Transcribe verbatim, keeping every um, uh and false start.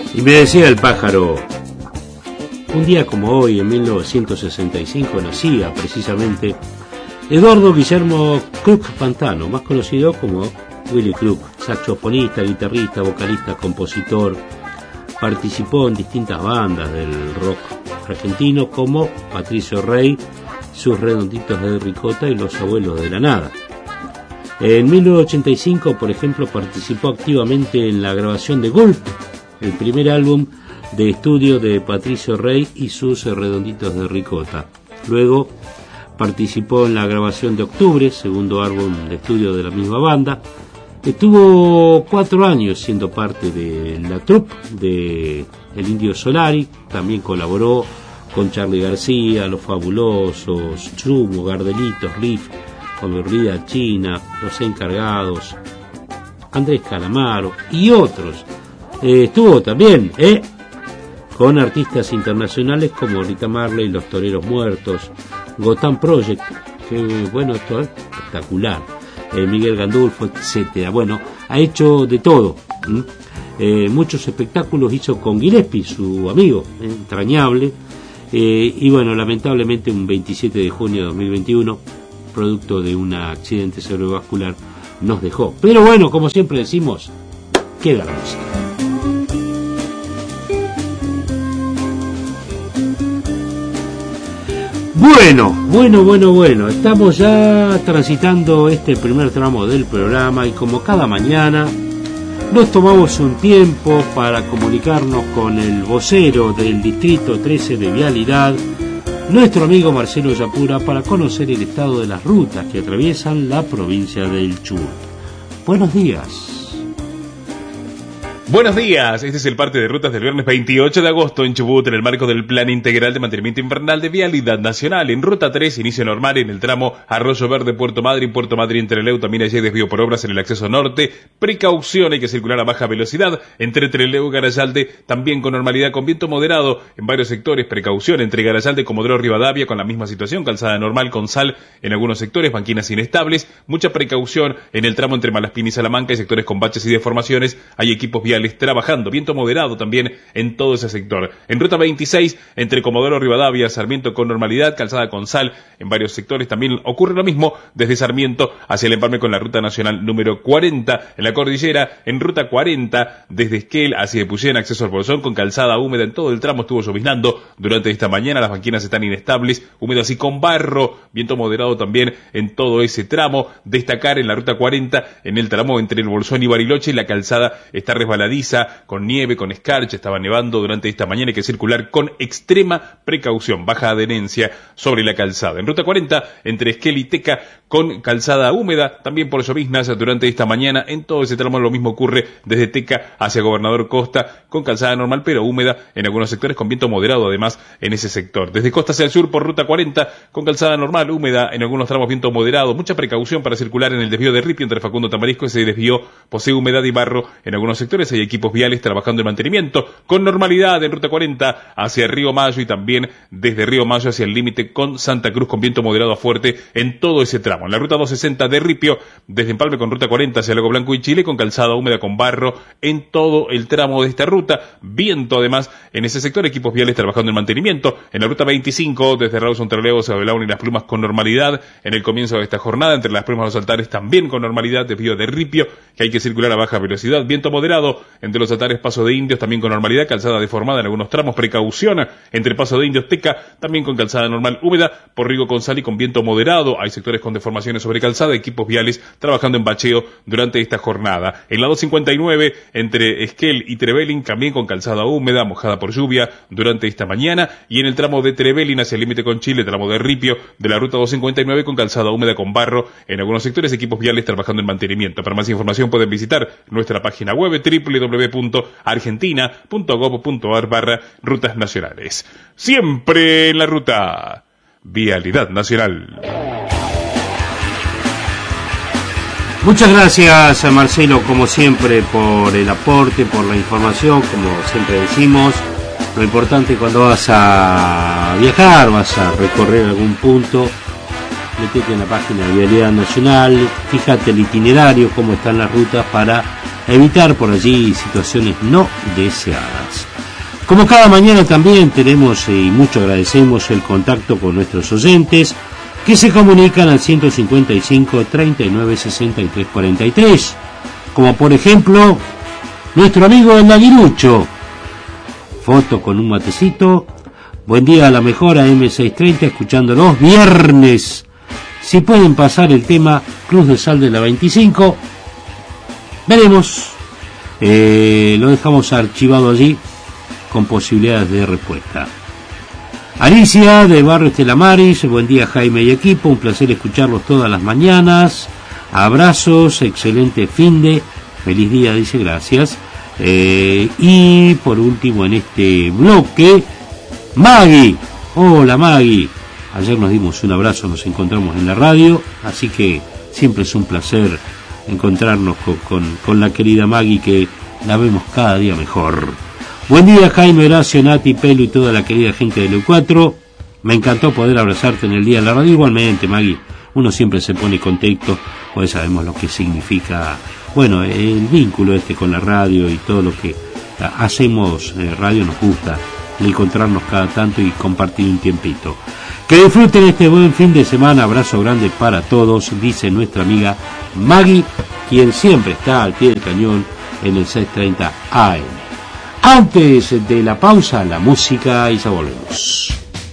Y me decía el pájaro, un día como hoy, en mil novecientos sesenta y cinco, nacía precisamente Eduardo Guillermo Kruk Pantano, más conocido como Willy Kruk, saxofonista, guitarrista, vocalista, compositor. Participó en distintas bandas del rock argentino como Patricio Rey, Sus Redonditos de Ricota y Los Abuelos de la Nada. En mil novecientos ochenta y cinco, por ejemplo, participó activamente en la grabación de Gulp, el primer álbum de estudio de Patricio Rey y Sus Redonditos de Ricota. Luego participó en la grabación de Octubre, segundo álbum de estudio de la misma banda. Estuvo cuatro años siendo parte de la troupe de El Indio Solari. También colaboró con Charly García, Los Fabulosos, Chumo, Gardelitos, Riff, Olvida China, Los Encargados, Andrés Calamaro y otros. Eh, estuvo también eh, con artistas internacionales como Rita Marley, Los Toreros Muertos, Gotham Project, que bueno, esto es espectacular, eh, Miguel Gandulfo, etcétera. Bueno, ha hecho de todo. ¿Mm? Eh, muchos espectáculos hizo con Gillespie, su amigo, eh, entrañable, eh, y bueno, lamentablemente un veintisiete de junio de dos mil veintiuno, producto de un accidente cerebrovascular, nos dejó. Pero bueno, como siempre decimos, queda la música. Bueno, bueno, bueno, bueno, estamos ya transitando este primer tramo del programa y como cada mañana nos tomamos un tiempo para comunicarnos con el vocero del Distrito trece de Vialidad, nuestro amigo Marcelo Yapura, para conocer el estado de las rutas que atraviesan la provincia del Chubut. Buenos días. Buenos días, este es el parte de rutas del viernes veintiocho de agosto en Chubut, en el marco del Plan Integral de Mantenimiento Invernal de Vialidad Nacional. En ruta tres, inicio normal en el tramo Arroyo Verde, Puerto Madryn, Puerto Madryn, Trelew. También hay desvío por obras en el acceso norte. Precaución, hay que circular a baja velocidad entre Trelew y Garayalde, también con normalidad, con viento moderado en varios sectores. Precaución entre Garayalde y Comodoro Rivadavia, con la misma situación, calzada normal con sal en algunos sectores, banquinas inestables. Mucha precaución en el tramo entre Malaspina y Salamanca, hay sectores con baches y deformaciones, hay equipos viales trabajando, viento moderado también en todo ese sector. En ruta veintiséis, entre Comodoro Rivadavia, Sarmiento con normalidad, calzada con sal en varios sectores, también ocurre lo mismo desde Sarmiento hacia el empalme con la ruta nacional número cuarenta. En la cordillera, en ruta cuarenta, desde Esquel hacia Epuyén, acceso al Bolsón, con calzada húmeda en todo el tramo, estuvo lloviznando durante esta mañana, las banquinas están inestables, húmedas y con barro, viento moderado también en todo ese tramo. Destacar en la ruta cuarenta, en el tramo entre el Bolsón y Bariloche, la calzada está resbalada, con nieve, con escarcha, estaba nevando durante esta mañana, hay que circular con extrema precaución, baja adherencia sobre la calzada. En ruta cuarenta, entre Esquel y Teca, con calzada húmeda, también por lloviznas durante esta mañana, en todo ese tramo lo mismo ocurre desde Teca hacia Gobernador Costa, con calzada normal pero húmeda en algunos sectores, con viento moderado además en ese sector. Desde Costa hacia el sur por ruta cuarenta, con calzada normal, húmeda en algunos tramos, viento moderado, mucha precaución para circular en el desvío de Ripio entre Facundo Tamarisco, ese desvío posee humedad y barro en algunos sectores, hay equipos viales trabajando en mantenimiento con normalidad en ruta cuarenta hacia Río Mayo y también desde Río Mayo hacia el límite con Santa Cruz, con viento moderado a fuerte en todo ese tramo. En la ruta doscientos sesenta de Ripio, desde Empalme con ruta cuarenta hacia Lago Blanco y Chile, con calzada húmeda con barro en todo el tramo de esta ruta, viento además en ese sector, equipos viales trabajando en mantenimiento. En la ruta veinticinco, desde Rawson, Trelew, Sabelaun y Las Plumas, con normalidad en el comienzo de esta jornada, entre Las Plumas y Los Altares también con normalidad, desvío de Ripio, que hay que circular a baja velocidad, viento moderado entre Los Altares, Paso de Indios, también con normalidad, calzada deformada en algunos tramos, precaución entre Paso de Indios, Teca, también con calzada normal húmeda, por Rigo con sal y con viento moderado, hay sectores con deformaciones sobre calzada, equipos viales trabajando en bacheo durante esta jornada. En la doscientos cincuenta y nueve, entre Esquel y Trevelin, también con calzada húmeda, mojada por lluvia durante esta mañana, y en el tramo de Trevelin hacia el límite con Chile, tramo de Ripio, de la ruta doscientos cincuenta y nueve, con calzada húmeda con barro en algunos sectores, equipos viales trabajando en mantenimiento. Para más información pueden visitar nuestra página web doble u doble u doble u punto argentina punto gob punto ar barra rutas nacionales. Siempre en la ruta Vialidad Nacional. Muchas gracias a Marcelo, como siempre, por el aporte, por la información, como siempre decimos. Lo importante cuando vas a viajar, vas a recorrer algún punto, metete en la página de Vialidad Nacional, fíjate el itinerario, cómo están las rutas para evitar por allí situaciones no deseadas. Como cada mañana también tenemos eh, y mucho agradecemos el contacto con nuestros oyentes que se comunican al ciento cincuenta y cinco, treinta y nueve, sesenta y tres, cuarenta y tres, como por ejemplo nuestro amigo el Aguilucho. Foto con un matecito. Buen día a la mejora eme seiscientos treinta, escuchando los viernes. Si pueden pasar el tema Cruz de Sal de la veinticinco, veremos. Eh, lo dejamos archivado allí con posibilidades de respuesta. Alicia de Barrio Estela Maris, buen día Jaime y equipo, un placer escucharlos todas las mañanas. Abrazos, excelente finde, feliz día, dice, gracias. Eh, y por último en este bloque, Maggie. Hola Maggie. Ayer nos dimos un abrazo, nos encontramos en la radio, así que siempre es un placer encontrarnos con, con, con la querida Maggie, que la vemos cada día mejor. Buen día Jaime, Horacio, Nati, Pelo y toda la querida gente de L cuatro. Me encantó poder abrazarte en el día de la radio. Igualmente Maggie, uno siempre se pone contento, pues sabemos lo que significa, bueno, el vínculo este con la radio y todo lo que hacemos. eh, radio nos gusta encontrarnos cada tanto y compartir un tiempito. Que disfruten este buen fin de semana. Abrazo grande para todos, dice nuestra amiga Maggie, quien siempre está al pie del cañón en el seiscientos treinta A M. Antes de la pausa, la música, y ya volvemos.